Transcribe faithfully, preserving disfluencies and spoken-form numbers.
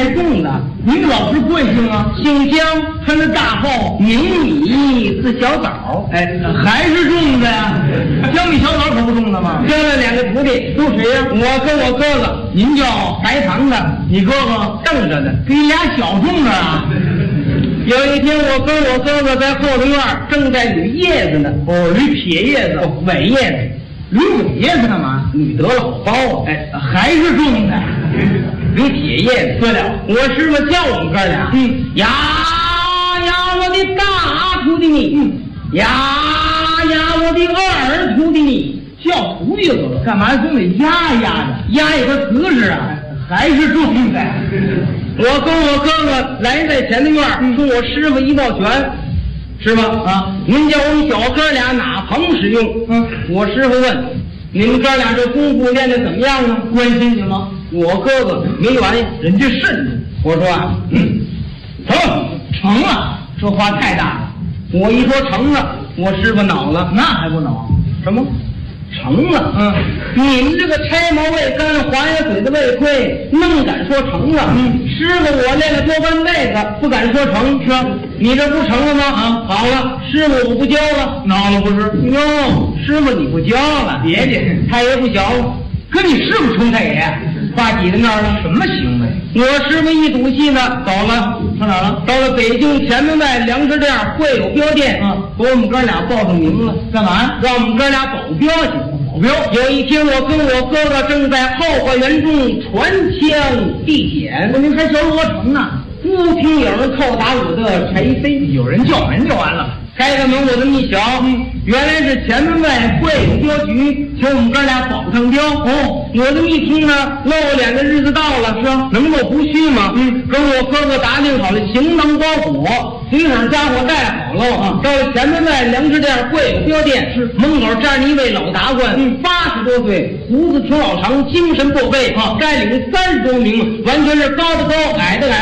太重了。您老师贵姓啊？姓姜，他那大号名米字小枣。哎，还是种的呀？姜米小枣可不种的吗？教了两个徒弟，都谁呀？我跟我哥哥。您叫白糖的，你哥哥瞪着的，给你俩小种的啊。有一天，我跟我哥哥在后头院正在捋叶子呢。哦，捋撇叶子，哦，尾叶子。捋尾叶子干嘛？捋得了好包。哎，还是种的。捋撇叶子。对了，我师傅叫我们哥俩，嗯，呀呀，我的大徒弟你，嗯，呀呀，我的二徒弟你。叫徒弟了，干嘛总得压压的？压一个姿势啊，还是种的。我跟我哥哥来在前头院，冲我师傅一抱拳，师傅啊，您叫我们小哥俩哪棚使用？嗯，我师傅问，你们哥俩这功夫练得怎么样啊？关心你吗？我哥哥没完呀，人家慎重。我说啊，嗯，成成了，这话太大了。我一说成了，我师傅恼了，那还不恼？什么？成了，嗯，你们这个拆毛未干、滑牙嘴的未溃，愣敢说成了？嗯，师傅我练了多半辈子，不敢说成，是吧？你这不成了吗？啊，好了，师傅我不教了，恼了不是？哟，师傅你不教了，别介，太爷不小了，跟你师傅冲太爷，话挤在那儿了，什么行为？我师傅一赌气呢，走了，上哪儿了？到了北京前门外粮食店会有镖店，啊，给我们哥俩报上名了，干嘛？让我们哥俩保镖去。保镖。有一天，我跟我哥哥正在后花园中传枪递剪，您还小我成呢？忽听有人叩打我的柴扉，有人叫门就完了。开开门，我这么一瞧，嗯，原来是前门外会有镖局，请我们哥俩保上镖。哦，我这么一听呢，露脸的日子到了，是吧？能够不去吗？嗯，跟我哥哥打听好了行囊包裹，随身家伙带好了啊。到了前门外粮食店会有镖店，是门口站着一位老达官，嗯，八十多岁，胡子挺老长，精神过背啊，带领三十多名，完全是高的高，矮的矮。